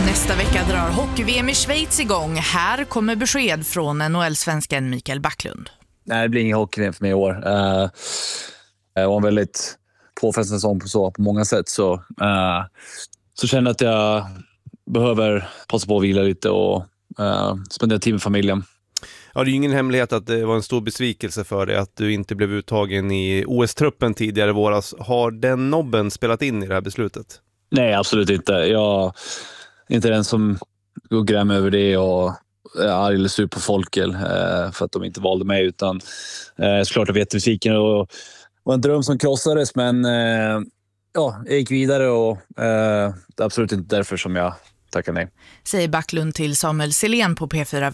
Nästa vecka drar hockey-VM i Schweiz igång. Här kommer besked från NHL-svensken Mikael Backlund. Nej, det blir ingen hockey för mig i år. Det var en väldigt påfrestande säsong på många sätt. Så känner jag att jag behöver passa på att vila lite och spendera tid med familjen. Ja, det är ju ingen hemlighet att det var en stor besvikelse för dig att du inte blev uttagen i OS-truppen tidigare våras. Har den nobben spelat in i det här beslutet? Nej, absolut inte. Jag är inte den som går gräm över det och är arg eller sur på folk för att de inte valde mig. Utan såklart jag vet besviken och en dröm som krossades. Men jag gick vidare och det är absolut inte därför som jag tackar nej. Säger Backlund till Samuel Selén på P4.